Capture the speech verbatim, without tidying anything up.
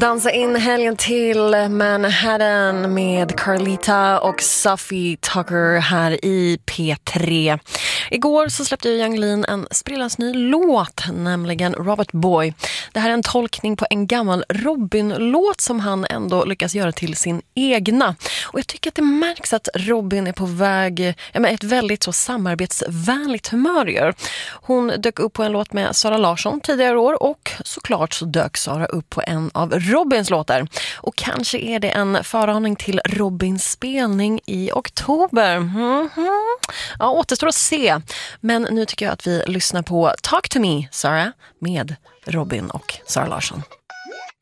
Dansa in helgen till Manhattan med Carlita och Sophie Tucker här i P tre. Igår så släppte ju Yung Lean en sprillans ny låt, nämligen Robot Boy. Det här är en tolkning på en gammal Robin-låt som han ändå lyckas göra till sin egna. Och jag tycker att det märks att Robin är på väg, ja, men ett väldigt så samarbetsvänligt humör gör. Hon dök upp på en låt med Sara Larsson tidigare år och såklart så dök Sara upp på en av Robins låtar. Och kanske är det en föraning till Robins spelning i oktober. Mm-hmm. Ja, återstår att se. Men nu tycker jag att vi lyssnar på Talk to Me, Sara, med Robin och Sara Larsson.